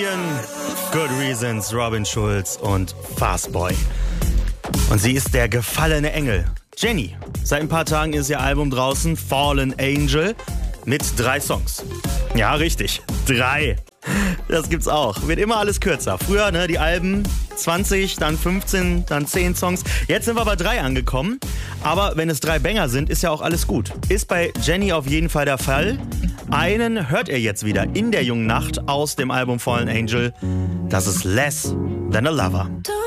Million Good Reasons, Robin Schulz und Fastboy. Und sie ist der gefallene Engel, Jenny. Seit ein paar Tagen ist ihr Album draußen, Fallen Angel, mit 3 Songs. Ja, richtig, 3. Das gibt's auch. Wird immer alles kürzer. Früher, die Alben 20, dann 15, dann 10 Songs. Jetzt sind wir bei 3 angekommen. Aber wenn es 3 Banger sind, ist ja auch alles gut. Ist bei Jenny auf jeden Fall der Fall. Einen hört ihr jetzt wieder in der jungen Nacht aus dem Album Fallen Angel. Das ist Less Than a Lover.